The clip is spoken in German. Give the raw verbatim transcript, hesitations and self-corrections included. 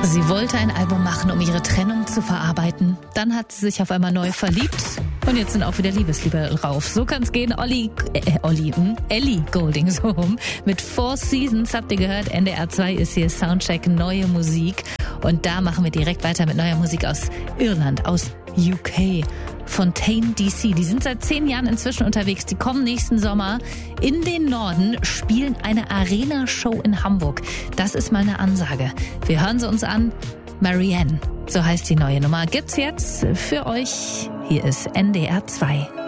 Sie wollte ein Album machen, um ihre Trennung zu verarbeiten. Dann hat sie sich auf einmal neu verliebt. Und jetzt sind auch wieder Liebesliebe drauf. So kann's gehen. Olli, äh, Olli, hm? Ellie Goulding, so rum. Mit Four Seasons habt ihr gehört. N D R zwei ist hier Soundcheck, neue Musik. Und da machen wir direkt weiter mit neuer Musik aus Irland, aus U K. Fontaine D C. Die sind seit zehn Jahren inzwischen unterwegs. Die kommen nächsten Sommer in den Norden, spielen eine Arena-Show in Hamburg. Das ist mal eine Ansage. Wir hören sie uns an. Marianne, so heißt die neue Nummer. Gibt's jetzt für euch. Hier ist N D R zwei.